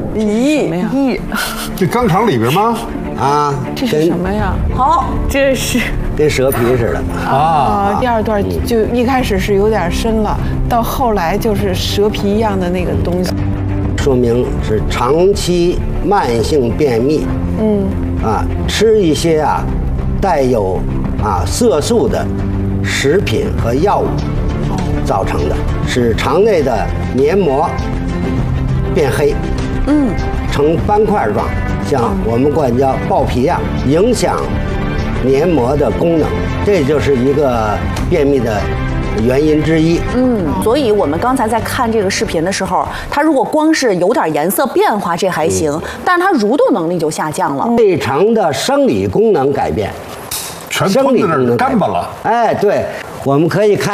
咦， 什么呀？ 这肛肠里边吗？ 啊， 这是什么呀？ 好，这是跟蛇皮似的。 啊，第二段就一开始是有点深了，到后来就是蛇皮一样的那个东西。 说明是长期慢性便秘。吃一些带有色素的食品和药物造成的，使肠内的黏膜变黑，呈斑块状，像我们管叫爆皮影响黏膜的功能，这就是一个便秘的原因之一。 所以我们刚才在看这个视频的时候，它如果光是有点颜色变化，这还行，但是它蠕动能力就下降了。 胃肠的生理功能改变， 全吞在那儿干巴了。 哎，对，我们可以看。